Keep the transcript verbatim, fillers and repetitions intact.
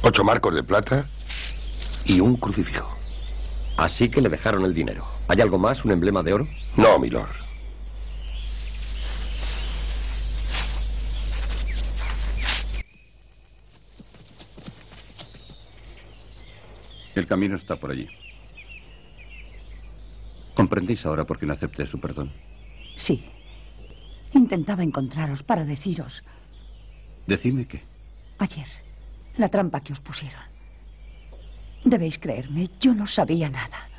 Ocho marcos de plata y un crucifijo. Así que le dejaron el dinero. ¿Hay algo más? ¿Un emblema de oro? No, milord. El camino está por allí. ¿Comprendéis ahora por qué no acepté su perdón? Sí. Intentaba encontraros para deciros... Decidme qué. Ayer, la trampa que os pusieron. Debéis creerme, yo no sabía nada.